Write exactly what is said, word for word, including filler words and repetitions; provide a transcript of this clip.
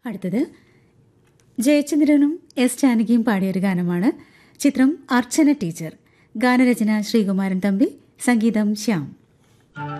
അടുത്തത് ജയചന്ദ്രനും എസ് ജാനകിയും പാടിയൊരു ഗാനമാണ്. ചിത്രം അർച്ചന ടീച്ചർ. ഗാനരചന ശ്രീകുമാരൻ തമ്പി, സംഗീതം ശ്യാം.